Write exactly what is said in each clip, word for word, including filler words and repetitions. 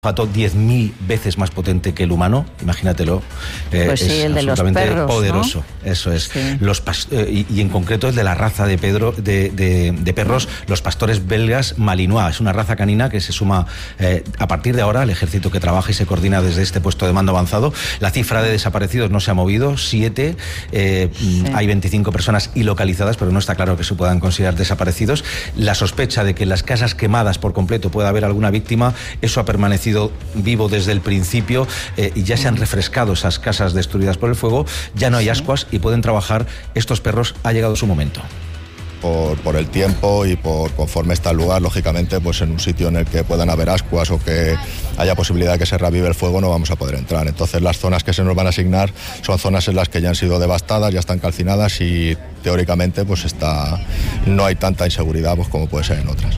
olfato diez mil veces más potente que el humano, imagínatelo. Eh, pues sí, es el de los perros, poderoso, ¿no? Eso es. Sí. Los pas eh, y, y en concreto el de la raza de, Pedro, de, de, de perros, los pastores belgas Malinois. Es una raza canina que se suma eh, a partir de ahora al ejército que trabaja y se coordina desde este puesto de mando avanzado. La cifra de desaparecidos no se ha movido, siete. Eh, sí. Hay veinticinco personas ilocalizadas, pero no está claro que se puedan considerar desaparecidos. La sospecha de que en las casas quemadas por completo pueda haber alguna víctima, eso ha permanecido vivo desde el principio eh, y ya se han refrescado esas casas destruidas por el fuego, ya no hay ascuas y pueden trabajar estos perros. Ha llegado su momento. Por, por el tiempo y por conforme está el lugar, lógicamente, pues en un sitio en el que puedan haber ascuas o que haya posibilidad de que se reavive el fuego, no vamos a poder entrar. Entonces las zonas que se nos van a asignar son zonas en las que ya han sido devastadas, ya están calcinadas y teóricamente pues está, no hay tanta inseguridad pues, como puede ser en otras.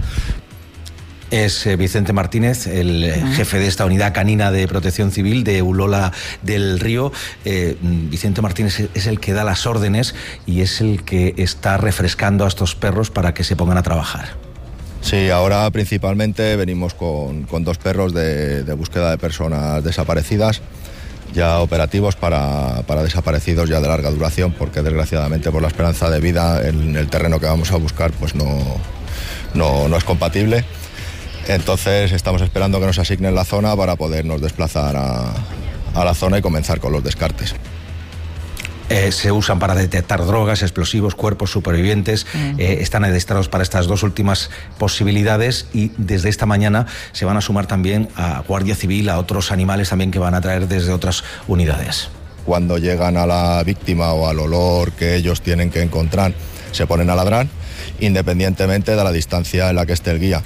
Es eh, Vicente Martínez, el eh, jefe de esta unidad canina de protección civil de Ulola del Río. Eh, Vicente Martínez es el que da las órdenes y es el que está refrescando a estos perros para que se pongan a trabajar. Sí, ahora principalmente venimos con, con dos perros de, de búsqueda de personas desaparecidas, ya operativos para, para desaparecidos ya de larga duración, porque desgraciadamente por la esperanza de vida en el terreno que vamos a buscar pues no, no, no es compatible. Entonces estamos esperando que nos asignen la zona para podernos desplazar a, a la zona y comenzar con los descartes. Eh, se usan para detectar drogas, explosivos, cuerpos supervivientes. Uh-huh. eh, están adestrados para estas dos últimas posibilidades y desde esta mañana se van a sumar también a Guardia Civil, a otros animales también que van a traer desde otras unidades. Cuando llegan a la víctima o al olor que ellos tienen que encontrar, se ponen a ladrar, independientemente de la distancia en la que esté el guía.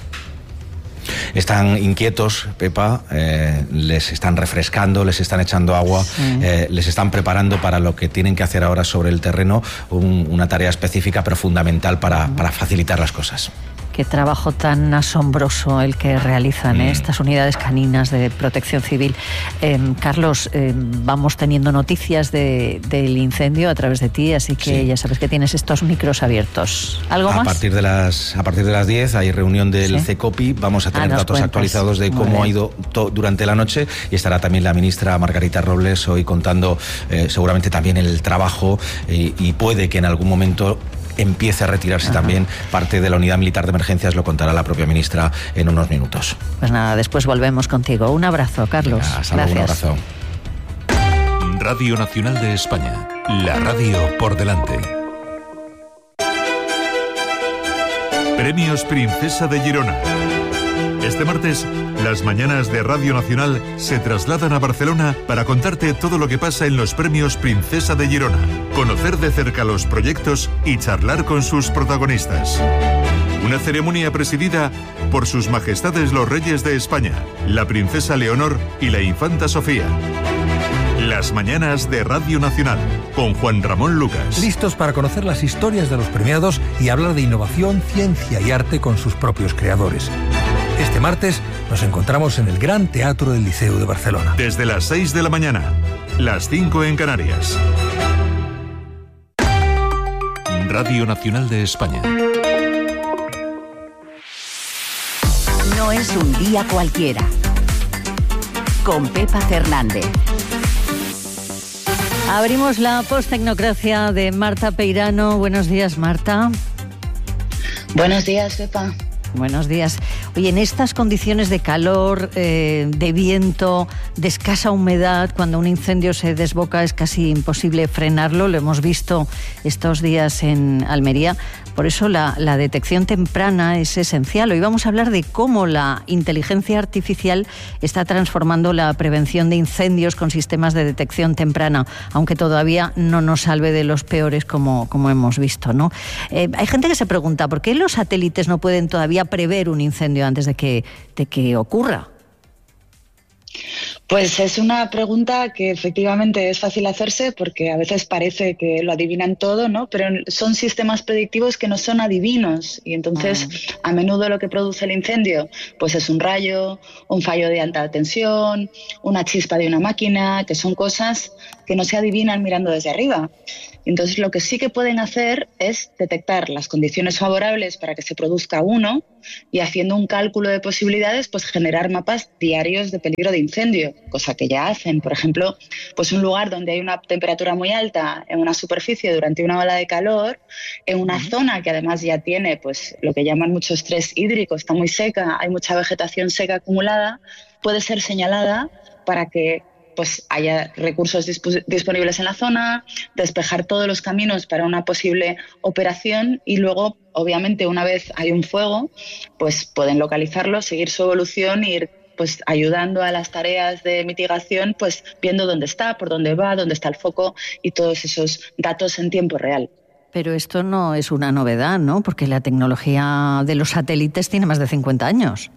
Están inquietos, Pepa, eh, les están refrescando, les están echando agua, sí. eh, les están preparando para lo que tienen que hacer ahora sobre el terreno, un, una tarea específica pero fundamental para, para facilitar las cosas. Qué trabajo tan asombroso el que realizan ¿eh? mm. estas unidades caninas de protección civil. Eh, Carlos, eh, vamos teniendo noticias de, del incendio a través de ti, así que sí. ya sabes que tienes estos micros abiertos. ¿Algo a más? Partir de las, a partir de las diez hay reunión del ¿Sí? CECOPI, vamos a tener ah, datos cuentas. actualizados de cómo ha ido to, durante la noche y estará también la ministra Margarita Robles hoy contando eh, seguramente también el trabajo eh, y puede que en algún momento empiece a retirarse Ajá. también parte de la unidad militar de emergencias, lo contará la propia ministra en unos minutos. Pues nada, después volvemos contigo. Un abrazo, Carlos. Venga, hasta luego, Gracias. Un abrazo. Radio Nacional de España, la radio por delante. Premios Princesa de Girona. Este martes, las mañanas de Radio Nacional se trasladan a Barcelona para contarte todo lo que pasa en los Premios Princesa de Girona, conocer de cerca los proyectos y charlar con sus protagonistas. Una ceremonia presidida por sus majestades los reyes de España, la princesa Leonor y la infanta Sofía. Las mañanas de Radio Nacional, con Juan Ramón Lucas. Listos para conocer las historias de los premiados y hablar de innovación, ciencia y arte con sus propios creadores. Este martes nos encontramos en el Gran Teatro del Liceo de Barcelona. Desde las seis de la mañana, las cinco en Canarias. Radio Nacional de España. No es un día cualquiera. Con Pepa Fernández. Abrimos la posttecnocracia de Marta Peirano. Buenos días, Marta. Buenos días, Pepa. Buenos días. Oye, en estas condiciones de calor, eh, de viento, de escasa humedad, cuando un incendio se desboca es casi imposible frenarlo. Lo hemos visto estos días en Almería. Por eso la, la detección temprana es esencial. Hoy vamos a hablar de cómo la inteligencia artificial está transformando la prevención de incendios con sistemas de detección temprana, aunque todavía no nos salve de los peores como, como hemos visto, ¿no? Eh, hay gente que se pregunta, ¿por qué los satélites no pueden todavía prever un incendio antes de que, de que ocurra? Pues es una pregunta que efectivamente es fácil hacerse porque a veces parece que lo adivinan todo, ¿no? Pero son sistemas predictivos que no son adivinos y entonces ah. a menudo lo que produce el incendio pues es un rayo, un fallo de alta tensión, una chispa de una máquina, que son cosas que no se adivinan mirando desde arriba. Entonces lo que sí que pueden hacer es detectar las condiciones favorables para que se produzca uno y haciendo un cálculo de posibilidades pues generar mapas diarios de peligro de incendio, cosa que ya hacen. Por ejemplo, pues un lugar donde hay una temperatura muy alta en una superficie durante una ola de calor, en una uh-huh. zona que además ya tiene pues lo que llaman mucho estrés hídrico, está muy seca, hay mucha vegetación seca acumulada, puede ser señalada para que pues haya recursos disp- disponibles en la zona, despejar todos los caminos para una posible operación y luego, obviamente, una vez hay un fuego, pues pueden localizarlo, seguir su evolución e ir pues ayudando a las tareas de mitigación, pues viendo dónde está, por dónde va, dónde está el foco y todos esos datos en tiempo real. Pero esto no es una novedad, ¿no? Porque la tecnología de los satélites tiene más de cincuenta años.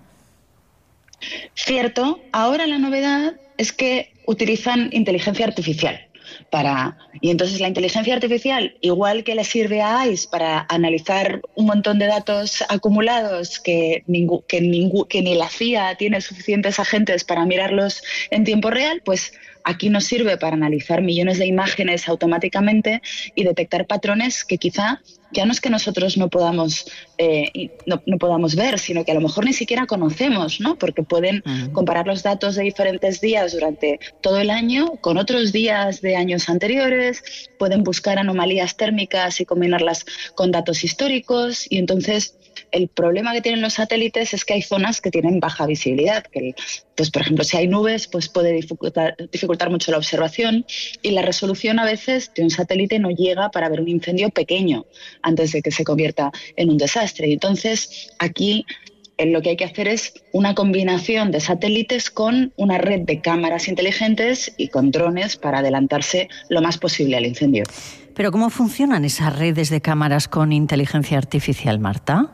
Cierto, ahora la novedad es que utilizan inteligencia artificial para y entonces la inteligencia artificial, igual que le sirve a I C E para analizar un montón de datos acumulados que, ningú, que, ningú, que ni la C I A tiene suficientes agentes para mirarlos en tiempo real, pues aquí nos sirve para analizar millones de imágenes automáticamente y detectar patrones que quizá ya no es que nosotros no podamos, eh, no, no podamos ver, sino que a lo mejor ni siquiera conocemos, ¿no? Porque pueden uh-huh. comparar los datos de diferentes días durante todo el año con otros días de años anteriores, pueden buscar anomalías térmicas y combinarlas con datos históricos y entonces el problema que tienen los satélites es que hay zonas que tienen baja visibilidad, que pues por ejemplo si hay nubes pues puede dificultar, dificultar mucho la observación y la resolución a veces de un satélite no llega para ver un incendio pequeño antes de que se convierta en un desastre. Y entonces aquí lo que hay que hacer es una combinación de satélites con una red de cámaras inteligentes y con drones para adelantarse lo más posible al incendio. Pero ¿cómo funcionan esas redes de cámaras con inteligencia artificial, Marta?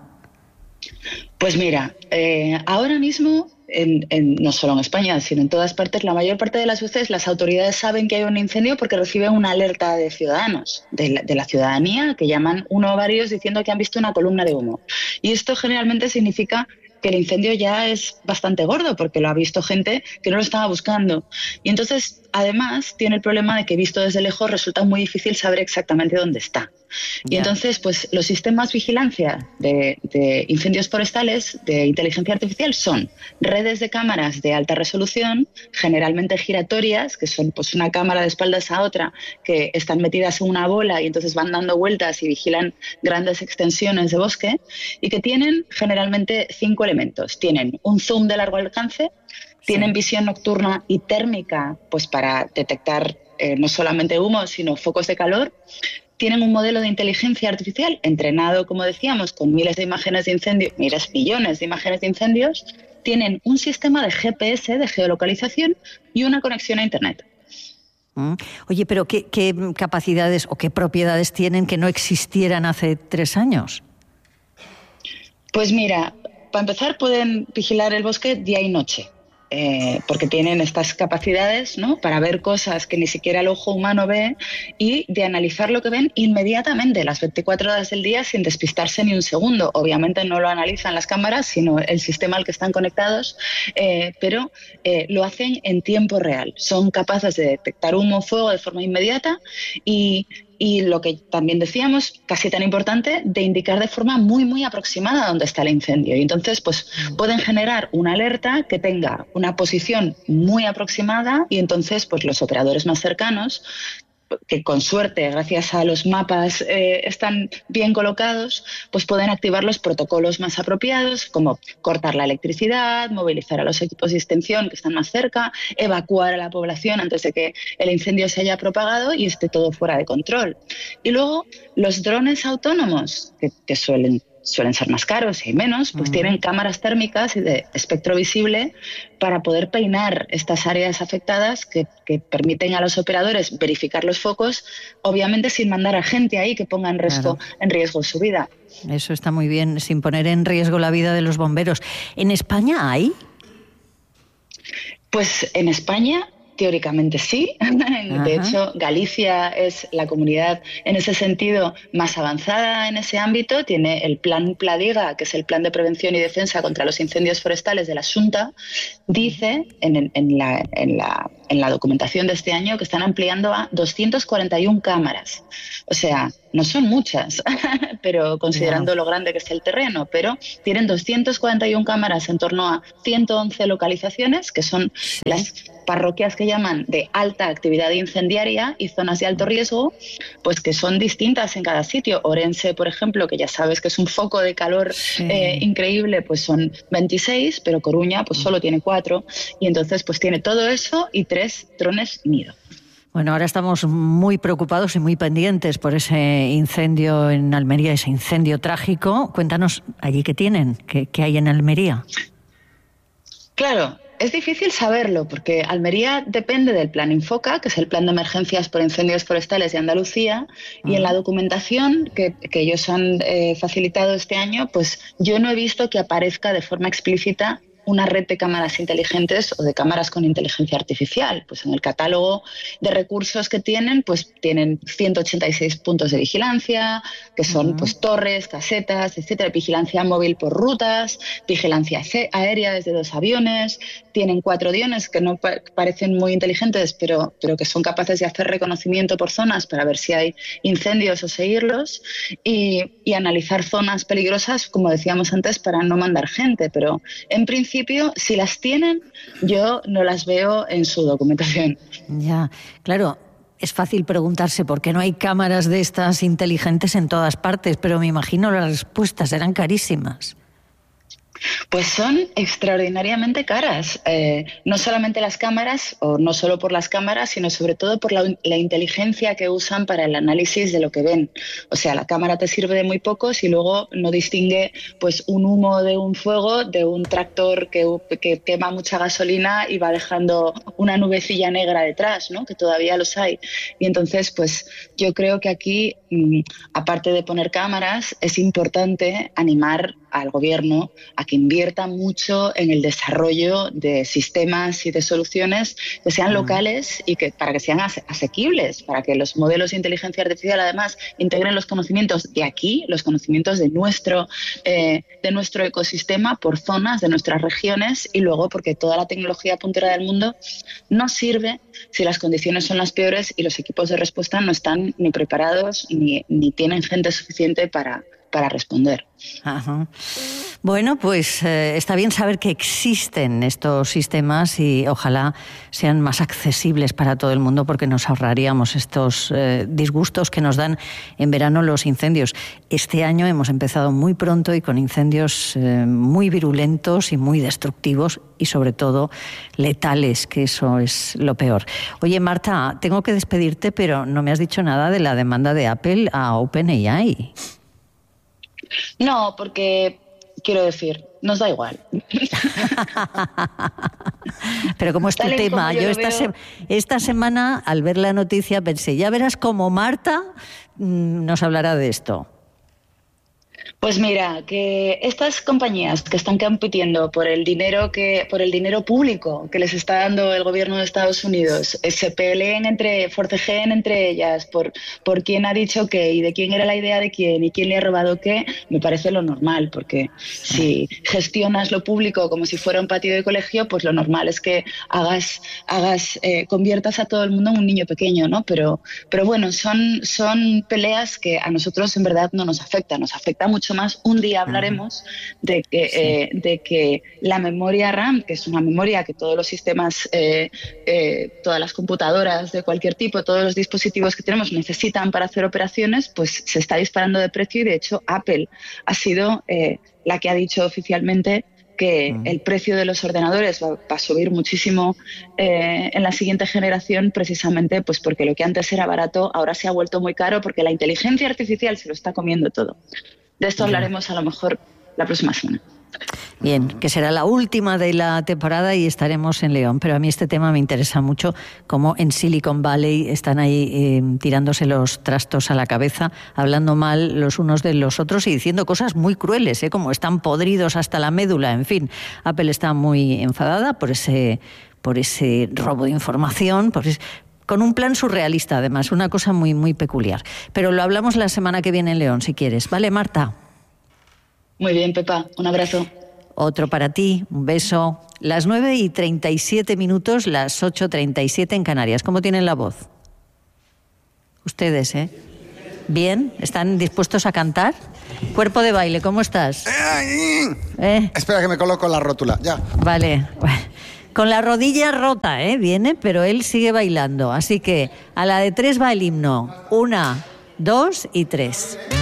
Pues mira, eh, ahora mismo, en, en, no solo en España, sino en todas partes, la mayor parte de las veces las autoridades saben que hay un incendio porque reciben una alerta de ciudadanos, de la, de la ciudadanía, que llaman uno o varios diciendo que han visto una columna de humo. Y esto generalmente significa que el incendio ya es bastante gordo porque lo ha visto gente que no lo estaba buscando. Y entonces, además, tiene el problema de que visto desde lejos resulta muy difícil saber exactamente dónde está. Y yeah. entonces, pues los sistemas de vigilancia de, de incendios forestales de inteligencia artificial son redes de cámaras de alta resolución, generalmente giratorias, que son pues una cámara de espaldas a otra, que están metidas en una bola y entonces van dando vueltas y vigilan grandes extensiones de bosque, y que tienen generalmente cinco elementos. Tienen un zoom de largo alcance, tienen visión nocturna y térmica, pues para detectar eh, no solamente humo, sino focos de calor. Tienen un modelo de inteligencia artificial entrenado, como decíamos, con miles de imágenes de incendios, miles, millones de imágenes de incendios. Tienen un sistema de G P S, de geolocalización, y una conexión a Internet. Oye, pero ¿qué, qué capacidades o qué propiedades tienen que no existieran hace tres años? Pues mira, para empezar pueden vigilar el bosque día y noche. Eh, porque tienen estas capacidades, ¿no?, para ver cosas que ni siquiera el ojo humano ve y de analizar lo que ven inmediatamente, las veinticuatro horas del día, sin despistarse ni un segundo. Obviamente no lo analizan las cámaras, sino el sistema al que están conectados, eh, pero eh, lo hacen en tiempo real. Son capaces de detectar humo o fuego de forma inmediata y Y lo que también decíamos, casi tan importante, de indicar de forma muy, muy aproximada dónde está el incendio. Y entonces, pues, pueden generar una alerta que tenga una posición muy aproximada y entonces, pues, los operadores más cercanos, que con suerte, gracias a los mapas, eh, están bien colocados, pues pueden activar los protocolos más apropiados, como cortar la electricidad, movilizar a los equipos de extinción que están más cerca, evacuar a la población antes de que el incendio se haya propagado y esté todo fuera de control. Y luego, los drones autónomos, que, que suelen suelen ser más caros y hay menos, pues uh-huh. tienen cámaras térmicas y de espectro visible para poder peinar estas áreas afectadas que, que permiten a los operadores verificar los focos, obviamente sin mandar a gente ahí que ponga en riesgo, claro. en riesgo su vida. Eso está muy bien, sin poner en riesgo la vida de los bomberos. ¿En España hay? Pues en España, teóricamente sí. Ajá. De hecho, Galicia es la comunidad en ese sentido más avanzada en ese ámbito. Tiene el Plan Pladiga, que es el Plan de Prevención y Defensa contra los Incendios Forestales de la Xunta. Dice en, en, la, en, la, en la documentación de este año que están ampliando a doscientas cuarenta y una cámaras. O sea, no son muchas, pero considerando wow. lo grande que es el terreno, pero tienen doscientas cuarenta y una cámaras en torno a ciento once localizaciones, que son sí. las parroquias que llaman de alta actividad incendiaria y zonas de alto riesgo, pues que son distintas en cada sitio. Orense, por ejemplo, que ya sabes que es un foco de calor sí. eh, increíble, pues son veintiséis, pero Coruña pues solo tiene cuatro, y entonces pues tiene todo eso y tres drones nido. Bueno, ahora estamos muy preocupados y muy pendientes por ese incendio en Almería, ese incendio trágico. Cuéntanos allí qué tienen, qué, qué hay en Almería. Claro, es difícil saberlo porque Almería depende del Plan Infoca, que es el Plan de Emergencias por Incendios Forestales de Andalucía, uh-huh. y en la documentación que, que ellos han eh, facilitado este año, pues yo no he visto que aparezca de forma explícita una red de cámaras inteligentes o de cámaras con inteligencia artificial. Pues en el catálogo de recursos que tienen, pues tienen ciento ochenta y seis puntos de vigilancia, que son uh-huh. pues torres, casetas, etcétera, vigilancia móvil por rutas, vigilancia aérea desde dos aviones, tienen cuatro aviones que no pa- parecen muy inteligentes, pero, pero que son capaces de hacer reconocimiento por zonas para ver si hay incendios o seguirlos, y, y analizar zonas peligrosas, como decíamos antes, para no mandar gente, pero en principio si las tienen, yo no las veo en su documentación. Ya, claro, es fácil preguntarse por qué no hay cámaras de estas inteligentes en todas partes, pero me imagino las respuestas eran carísimas. Pues son extraordinariamente caras, eh, no solamente las cámaras, o no solo por las cámaras, sino sobre todo por la, la inteligencia que usan para el análisis de lo que ven. O sea, la cámara te sirve de muy poco si luego no distingue pues un humo de un fuego de un tractor que, que quema mucha gasolina y va dejando una nubecilla negra detrás, ¿no? Que todavía los hay. Y entonces, pues yo creo que aquí, mmm, aparte de poner cámaras, es importante animar al gobierno a que invierta mucho en el desarrollo de sistemas y de soluciones que sean locales y que para que sean ase- asequibles, para que los modelos de inteligencia artificial además integren los conocimientos de aquí, los conocimientos de nuestro, eh, de nuestro ecosistema por zonas, de nuestras regiones, y luego porque toda la tecnología puntera del mundo no sirve si las condiciones son las peores y los equipos de respuesta no están ni preparados ni, ni tienen gente suficiente para para responder. Ajá. Bueno, pues eh, está bien saber que existen estos sistemas y ojalá sean más accesibles para todo el mundo, porque nos ahorraríamos estos eh, disgustos que nos dan en verano los incendios. Este año hemos empezado muy pronto y con incendios eh, muy virulentos y muy destructivos y sobre todo letales, que eso es lo peor. Oye, Marta, tengo que despedirte, pero no me has dicho nada de la demanda de Apple a OpenAI. No, porque, quiero decir, nos da igual. Pero como es tu Tal tema, yo, yo yo esta, veo... se- esta semana, al ver la noticia, pensé, ya verás cómo Marta mmm, nos hablará de esto. Pues mira, que estas compañías que están compitiendo por el dinero que por el dinero público que les está dando el gobierno de Estados Unidos, eh, se peleen entre, forcejeen entre ellas por, por quién ha dicho qué y de quién era la idea de quién y quién le ha robado qué, me parece lo normal, porque si gestionas lo público como si fuera un patio de colegio, pues lo normal es que hagas, hagas eh, conviertas a todo el mundo en un niño pequeño, ¿no? Pero, pero bueno, son, son peleas que a nosotros en verdad no nos afectan, nos afecta mucho más. Un día hablaremos de que, sí. eh, de que la memoria RAM, que es una memoria que todos los sistemas, eh, eh, todas las computadoras de cualquier tipo, todos los dispositivos que tenemos necesitan para hacer operaciones, pues se está disparando de precio, y de hecho Apple ha sido eh, la que ha dicho oficialmente que uh-huh. el precio de los ordenadores va, va a subir muchísimo eh, en la siguiente generación, precisamente pues porque lo que antes era barato ahora se ha vuelto muy caro, porque la inteligencia artificial se lo está comiendo todo. De esto hablaremos a lo mejor la próxima semana. Bien, que será la última de la temporada y estaremos en León, pero a mí este tema me interesa mucho, como en Silicon Valley están ahí eh, tirándose los trastos a la cabeza, hablando mal los unos de los otros y diciendo cosas muy crueles, ¿eh? Como están podridos hasta la médula, en fin. Apple está muy enfadada por ese por ese robo de información, por ese, con un plan surrealista además, una cosa muy, muy peculiar. Pero lo hablamos la semana que viene en León, si quieres. ¿Vale, Marta? Muy bien, Pepa. Un abrazo. Otro para ti, un beso. Las nueve y treinta y siete minutos, las ocho treinta y siete en Canarias. ¿Cómo tienen la voz? Ustedes, ¿eh? ¿Bien? ¿Están dispuestos a cantar? Cuerpo de baile, ¿cómo estás? ¿Eh? Espera que me coloco la rótula, ya. Vale. Con la rodilla rota, ¿eh? Viene, pero él sigue bailando. Así que a la de tres va el himno. Una, dos y tres.